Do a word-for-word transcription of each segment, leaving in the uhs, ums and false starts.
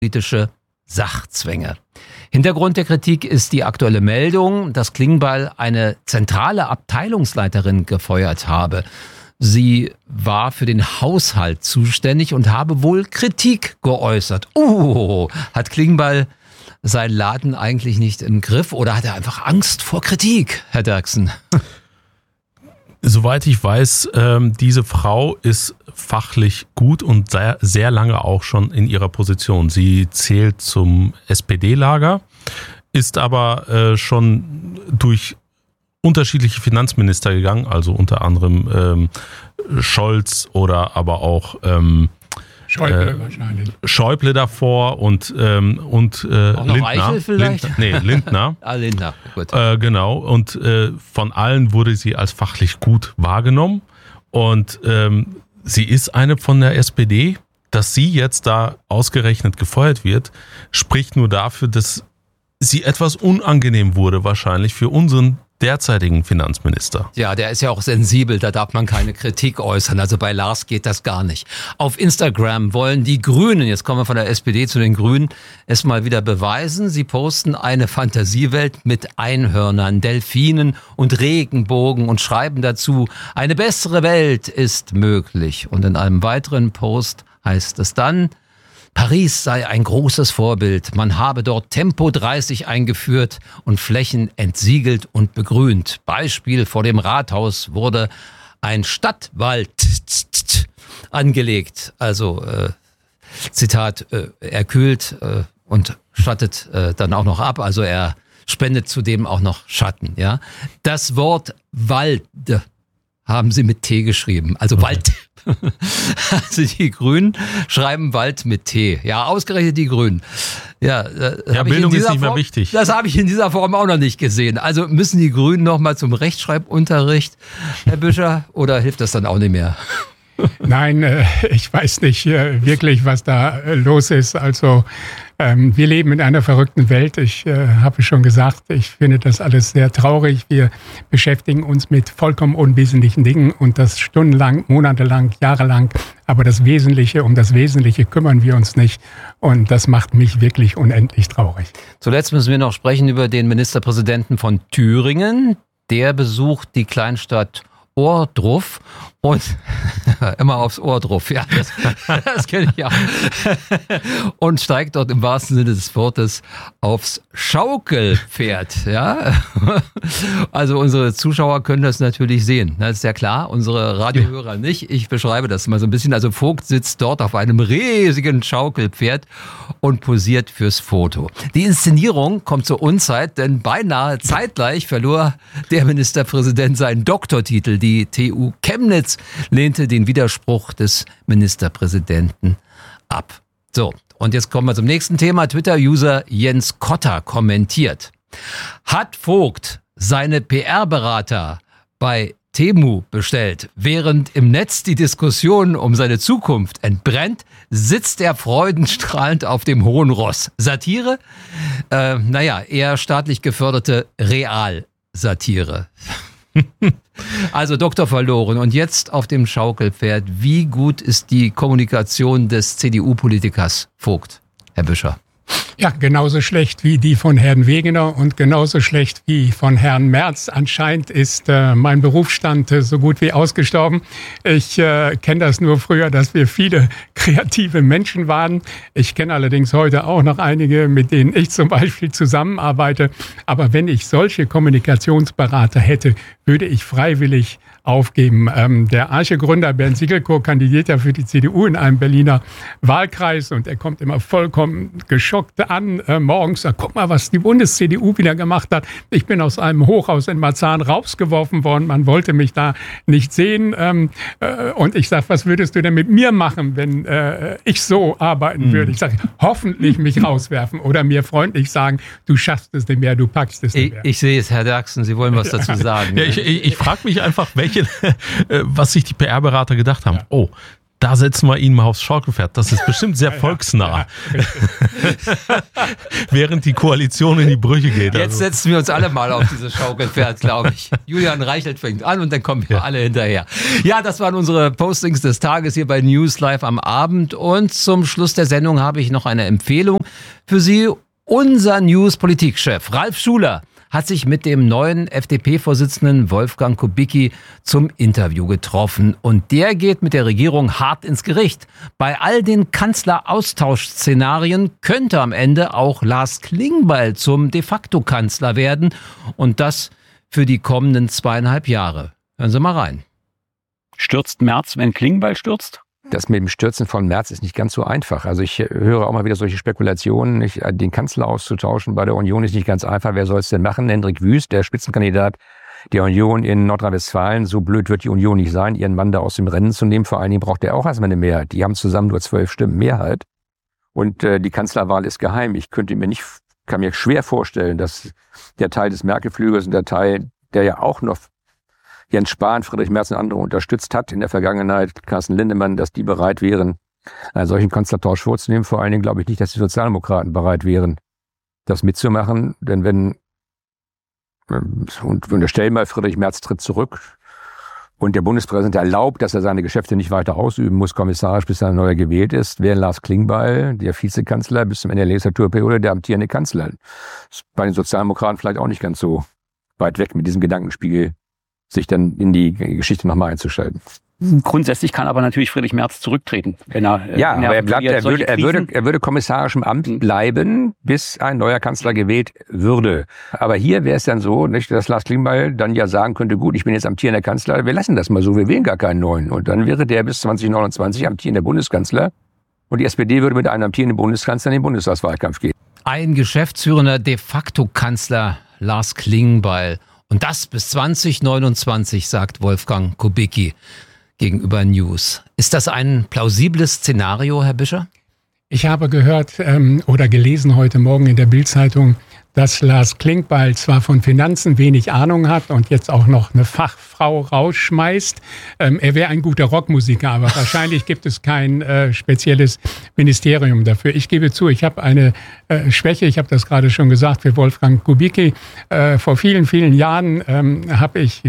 politische Sachzwänge. Hintergrund der Kritik ist die aktuelle Meldung, dass Klingbeil eine zentrale Abteilungsleiterin gefeuert habe. Sie war für den Haushalt zuständig und habe wohl Kritik geäußert. Oh, hat Klingbeil seinen Laden eigentlich nicht im Griff oder hat er einfach Angst vor Kritik, Herr Derksen? Soweit ich weiß, ähm, diese Frau ist fachlich gut und sehr, sehr lange auch schon in ihrer Position. Sie zählt zum S P D-Lager, ist aber äh, schon durch unterschiedliche Finanzminister gegangen, also unter anderem ähm, Scholz oder aber auch ähm, Schäuble äh, wahrscheinlich. Schäuble davor und ähm, und äh, auch noch Lindner. Eichel vielleicht? Lindner. Nee, Lindner. ah, Lindner, gut. Äh, genau, und äh, von allen wurde sie als fachlich gut wahrgenommen und ähm, sie ist eine von der S P D. Dass sie jetzt da ausgerechnet gefeuert wird, spricht nur dafür, dass sie etwas unangenehm wurde wahrscheinlich für unseren derzeitigen Finanzminister. Ja, der ist ja auch sensibel, da darf man keine Kritik äußern. Also bei Lars geht das gar nicht. Auf Instagram wollen die Grünen, jetzt kommen wir von der S P D zu den Grünen, es mal wieder beweisen. Sie posten eine Fantasiewelt mit Einhörnern, Delfinen und Regenbogen und schreiben dazu, eine bessere Welt ist möglich. Und in einem weiteren Post heißt es dann, Paris sei ein großes Vorbild. Man habe dort Tempo dreißig eingeführt und Flächen entsiegelt und begrünt. Beispiel: vor dem Rathaus wurde ein Stadtwald angelegt. Also, äh, Zitat, äh, er kühlt äh, und schattet äh, dann auch noch ab. Also er spendet zudem auch noch Schatten. Ja, das Wort Wald haben sie mit T geschrieben. Also okay. Wald. Also die Grünen schreiben Wald mit T. Ja, ausgerechnet die Grünen. Ja, ja Bildung ist nicht mehr wichtig. Das habe ich in dieser Form auch noch nicht gesehen. Also müssen die Grünen noch mal zum Rechtschreibunterricht, Herr Büscher, oder hilft das dann auch nicht mehr? Nein, äh, ich weiß nicht äh, wirklich, was da äh, los ist. Also ähm, wir leben in einer verrückten Welt. Ich äh, habe schon gesagt, ich finde das alles sehr traurig. Wir beschäftigen uns mit vollkommen unwesentlichen Dingen und das stundenlang, monatelang, jahrelang. Aber das Wesentliche, um das Wesentliche kümmern wir uns nicht. Und das macht mich wirklich unendlich traurig. Zuletzt müssen wir noch sprechen über den Ministerpräsidenten von Thüringen. Der besucht die Kleinstadt Ohrdruf und immer aufs Ohr drauf, ja, das, das kenne ich auch. Und steigt dort im wahrsten Sinne des Wortes aufs Schaukelpferd, ja. Also unsere Zuschauer können das natürlich sehen, das ist ja klar, unsere Radiohörer nicht. Ich beschreibe das mal so ein bisschen. Also Vogt sitzt dort auf einem riesigen Schaukelpferd und posiert fürs Foto. Die Inszenierung kommt zur Unzeit, denn beinahe zeitgleich verlor der Ministerpräsident seinen Doktortitel. Die T U Chemnitz lehnte den Widerspruch des Ministerpräsidenten ab. So, und jetzt kommen wir zum nächsten Thema. Twitter-User Jens Kotter kommentiert: Hat Vogt seine P R-Berater bei Temu bestellt? Während im Netz die Diskussion um seine Zukunft entbrennt, sitzt er freudenstrahlend auf dem hohen Ross. Satire? Äh, naja, eher staatlich geförderte Realsatire. Also Doktor verloren und jetzt auf dem Schaukelpferd. Wie gut ist die Kommunikation des C D U-Politikers Vogt, Herr Büscher? Ja, genauso schlecht wie die von Herrn Wegener und genauso schlecht wie von Herrn Merz. Anscheinend ist äh, mein Berufsstand äh, so gut wie ausgestorben. Ich äh, kenne das nur früher, dass wir viele kreative Menschen waren. Ich kenne allerdings heute auch noch einige, mit denen ich zum Beispiel zusammenarbeite. Aber wenn ich solche Kommunikationsberater hätte, würde ich freiwillig aufgeben. Ähm, der Arche-Gründer Bernd Siegelko kandidiert ja für die C D U in einem Berliner Wahlkreis und er kommt immer vollkommen geschockt an äh, morgens. Sagt, guck mal, was die Bundes-C D U wieder gemacht hat. Ich bin aus einem Hochhaus in Marzahn rausgeworfen worden. Man wollte mich da nicht sehen. Ähm, äh, und ich sage, was würdest du denn mit mir machen, wenn äh, ich so arbeiten mhm. würde? Ich sage, hoffentlich mich rauswerfen oder mir freundlich sagen, du schaffst es nicht mehr, du packst es nicht mehr. Ich, ich sehe es, Herr Derksen, Sie wollen was dazu sagen. Ja, ich ich, ich frage mich einfach, welche was sich die P R-Berater gedacht haben. Ja. Oh, da setzen wir ihn mal aufs Schaukelpferd. Das ist bestimmt sehr volksnah. Ja, während die Koalition in die Brüche geht. Jetzt also. setzen wir uns alle mal auf dieses Schaukelpferd, glaube ich. Julian Reichelt fängt an und dann kommen wir ja. alle hinterher. Ja, das waren unsere Postings des Tages hier bei News Live am Abend. Und zum Schluss der Sendung habe ich noch eine Empfehlung für Sie. Unser News-Politikchef Ralf Schuler hat sich mit dem neuen F D P-Vorsitzenden Wolfgang Kubicki zum Interview getroffen. Und der geht mit der Regierung hart ins Gericht. Bei all den Kanzleraustauschszenarien könnte am Ende auch Lars Klingbeil zum De-facto-Kanzler werden. Und das für die kommenden zweieinhalb Jahre. Hören Sie mal rein. Stürzt Merz, wenn Klingbeil stürzt? Das mit dem Stürzen von Merz ist nicht ganz so einfach. Also ich höre auch mal wieder solche Spekulationen, nicht, den Kanzler auszutauschen bei der Union ist nicht ganz einfach. Wer soll es denn machen? Hendrik Wüst, der Spitzenkandidat der Union in Nordrhein-Westfalen. So blöd wird die Union nicht sein, ihren Mann da aus dem Rennen zu nehmen. Vor allen Dingen braucht er auch erstmal eine Mehrheit. Die haben zusammen nur zwölf Stimmen Mehrheit. Und äh, die Kanzlerwahl ist geheim. Ich könnte mir nicht, kann mir schwer vorstellen, dass der Teil des Merkel-Flügels und der Teil, der ja auch noch Jens Spahn, Friedrich Merz und andere unterstützt hat in der Vergangenheit, Carsten Lindemann, dass die bereit wären, einen solchen Kanzlertausch vorzunehmen. Vor allen Dingen glaube ich nicht, dass die Sozialdemokraten bereit wären, das mitzumachen. Denn wenn, und unterstellen mal, Friedrich Merz tritt zurück und der Bundespräsident erlaubt, dass er seine Geschäfte nicht weiter ausüben muss, kommissarisch, bis er neu gewählt ist, wäre Lars Klingbeil, der Vizekanzler, bis zum Ende der Legislaturperiode der amtierende Kanzler. Ist bei den Sozialdemokraten vielleicht auch nicht ganz so weit weg mit diesem Gedankenspiegel, sich dann in die Geschichte nochmal einzuschalten. Grundsätzlich kann aber natürlich Friedrich Merz zurücktreten, wenn er ja, wenn er, aber er bleibt, er würde, er würde, er würde kommissarisch im Amt bleiben, bis ein neuer Kanzler gewählt würde. Aber hier wäre es dann so, nicht, dass Lars Klingbeil dann ja sagen könnte, gut, ich bin jetzt amtierender Kanzler, wir lassen das mal so, wir wählen gar keinen neuen. Und dann wäre der bis zwanzig neunundzwanzig amtierender Bundeskanzler und die S P D würde mit einem amtierenden Bundeskanzler in den Bundestagswahlkampf gehen. Ein geschäftsführender De-facto-Kanzler Lars Klingbeil. Und das bis zwanzig neunundzwanzig, sagt Wolfgang Kubicki gegenüber News. Ist das ein plausibles Szenario, Herr Bischer? Ich habe gehört ähm, oder gelesen heute Morgen in der Bild-Zeitung, dass Lars Klingbeil zwar von Finanzen wenig Ahnung hat und jetzt auch noch eine Fachfrau rausschmeißt. Ähm, er wäre ein guter Rockmusiker, aber wahrscheinlich gibt es kein äh, spezielles Ministerium dafür. Ich gebe zu, ich habe eine äh, Schwäche, ich habe das gerade schon gesagt, für Wolfgang Kubicki. Äh, vor vielen, vielen Jahren ähm, habe ich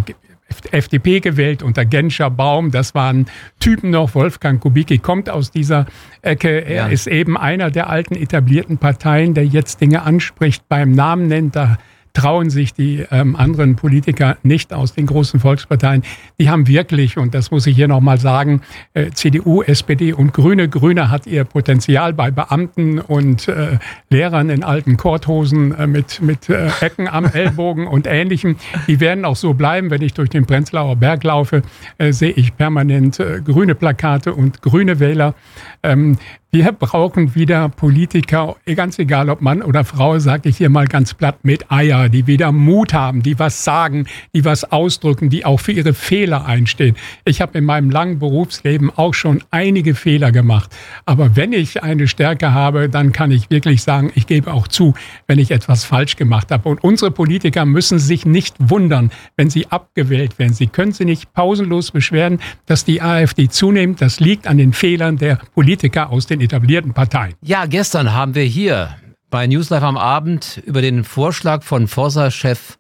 F D P gewählt unter Genscher Baum. Das waren Typen noch. Wolfgang Kubicki kommt aus dieser Ecke. Er ja. ist eben einer der alten etablierten Parteien, der jetzt Dinge anspricht, beim Namen nennt. Da trauen sich die ähm, anderen Politiker nicht aus den großen Volksparteien. Die haben wirklich, und das muss ich hier nochmal sagen, äh, C D U, S P D und Grüne. Grüne hat ihr Potenzial bei Beamten und äh, Lehrern in alten Korthosen äh, mit, mit äh, Ecken am Ellbogen und Ähnlichem. Die werden auch so bleiben. Wenn ich durch den Prenzlauer Berg laufe, äh, sehe ich permanent äh, grüne Plakate und grüne Wähler. Ähm, Wir brauchen wieder Politiker, ganz egal ob Mann oder Frau, sage ich hier mal ganz platt, mit Eier, die wieder Mut haben, die was sagen, die was ausdrücken, die auch für ihre Fehler einstehen. Ich habe in meinem langen Berufsleben auch schon einige Fehler gemacht. Aber wenn ich eine Stärke habe, dann kann ich wirklich sagen, ich gebe auch zu, wenn ich etwas falsch gemacht habe. Und unsere Politiker müssen sich nicht wundern, wenn sie abgewählt werden. Sie können sich nicht pausenlos beschweren, dass die AfD zunimmt. Das liegt an den Fehlern der Politiker aus den etablierten Parteien. Ja, gestern haben wir hier bei News Live am Abend über den Vorschlag von Forsa-Chef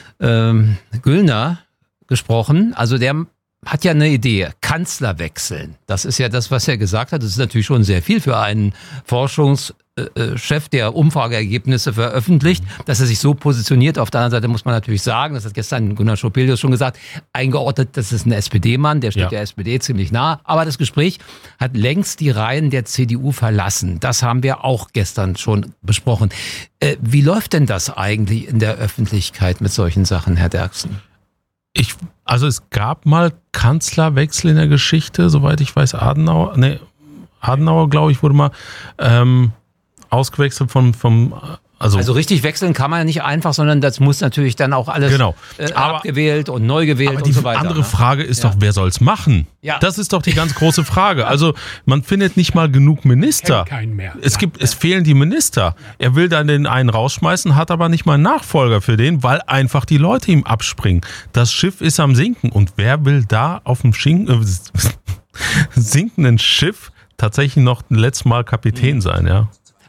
ähm, Güllner gesprochen. Also der hat ja eine Idee, Kanzler wechseln. Das ist ja das, was er gesagt hat. Das ist natürlich schon sehr viel für einen Forschungschef, der Umfrageergebnisse veröffentlicht, dass er sich so positioniert. Auf der anderen Seite muss man natürlich sagen, das hat gestern Gunnar Schopelius schon gesagt, eingeordnet, das ist ein S P D-Mann, der steht ja. der S P D ziemlich nah. Aber das Gespräch hat längst die Reihen der C D U verlassen. Das haben wir auch gestern schon besprochen. Äh, wie läuft denn das eigentlich in der Öffentlichkeit mit solchen Sachen, Herr Derksen? Ich, also es gab mal Kanzlerwechsel in der Geschichte, soweit ich weiß, Adenauer, nee, Adenauer, glaube ich, wurde mal ähm, ausgewechselt von, vom, also, also richtig wechseln kann man ja nicht einfach, sondern das muss natürlich dann auch alles genau. äh, aber, abgewählt und neu gewählt aber und so weiter. Die andere ne? Frage ist ja. doch, wer soll's machen? Ja. Das ist doch die ganz große Frage. Also man findet nicht mal genug Minister. Keinen mehr. Es gibt, ja. es fehlen die Minister. Ja. Er will dann den einen rausschmeißen, hat aber nicht mal einen Nachfolger für den, weil einfach die Leute ihm abspringen. Das Schiff ist am Sinken und wer will da auf dem Schinken, äh, sinkenden Schiff tatsächlich noch ein letztes Mal Kapitän sein, ja?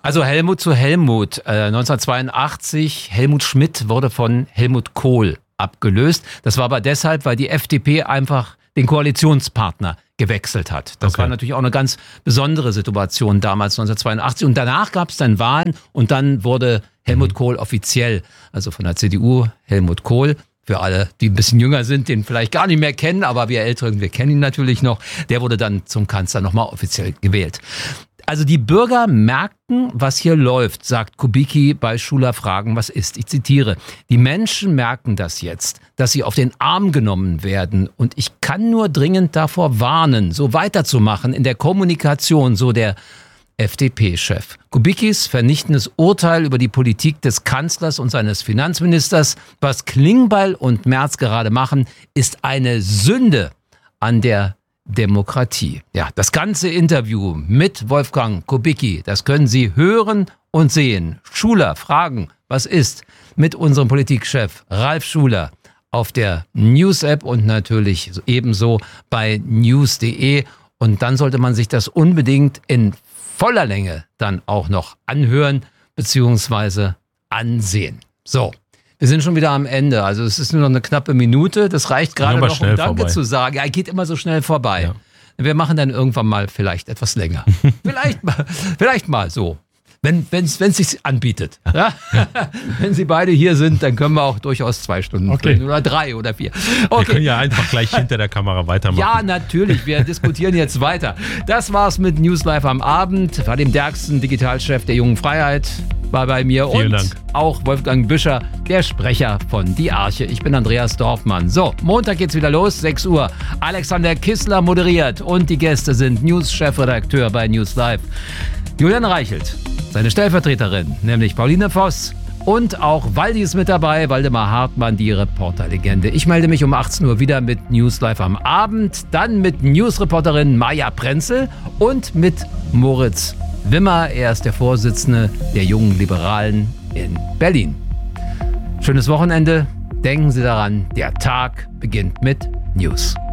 Also Helmut zu Helmut. Äh, neunzehnhundertzweiundachtzig, Helmut Schmidt wurde von Helmut Kohl abgelöst. Das war aber deshalb, weil die F D P einfach den Koalitionspartner gewechselt hat. Das okay. war natürlich auch eine ganz besondere Situation damals, neunzehnhundertzweiundachtzig. Und danach gab es dann Wahlen und dann wurde Helmut Kohl offiziell, also von der C D U, Helmut Kohl. Für alle, die ein bisschen jünger sind, den vielleicht gar nicht mehr kennen, aber wir Älteren, wir kennen ihn natürlich noch. Der wurde dann zum Kanzler nochmal offiziell gewählt. Also die Bürger merken, was hier läuft, sagt Kubicki bei Schuler Fragen, was ist. Ich zitiere, die Menschen merken das jetzt, dass sie auf den Arm genommen werden. Und ich kann nur dringend davor warnen, so weiterzumachen in der Kommunikation, so der F D P-Chef. Kubickis vernichtendes Urteil über die Politik des Kanzlers und seines Finanzministers, was Klingbeil und Merz gerade machen, ist eine Sünde an der Demokratie. Ja, das ganze Interview mit Wolfgang Kubicki, das können Sie hören und sehen. Schuler Fragen, was ist? Mit unserem Politikchef Ralf Schuler auf der News-App und natürlich ebenso bei news punkt de. Und dann sollte man sich das unbedingt in voller Länge dann auch noch anhören bzw. ansehen. So, wir sind schon wieder am Ende. Also es ist nur noch eine knappe Minute. Das reicht gerade noch, um Danke vorbei. zu sagen. Ja, geht immer so schnell vorbei. Ja. Wir machen dann irgendwann mal vielleicht etwas länger. vielleicht, mal, vielleicht mal so. Wenn es wenn, sich anbietet. Ja? Wenn Sie beide hier sind, dann können wir auch durchaus zwei Stunden okay. reden oder drei oder vier. Okay. Wir können ja einfach gleich hinter der Kamera weitermachen. Ja, natürlich. Wir diskutieren jetzt weiter. Das war's mit News Live am Abend. Vadim Derksen, Digitalchef der Jungen Freiheit, war bei mir. Vielen und Dank. Auch Wolfgang Büscher, der Sprecher von Die Arche. Ich bin Andreas Dorfmann. So, Montag geht's wieder los, sechs Uhr. Alexander Kissler moderiert und die Gäste sind News-Chefredakteur bei News Live Julian Reichelt, seine Stellvertreterin, nämlich Pauline Voss und auch Waldi ist mit dabei, Waldemar Hartmann, die Reporterlegende. Ich melde mich um achtzehn Uhr wieder mit News Live am Abend, dann mit Newsreporterin Maja Prenzel und mit Moritz Wimmer. Er ist der Vorsitzende der Jungen Liberalen in Berlin. Schönes Wochenende. Denken Sie daran, der Tag beginnt mit News.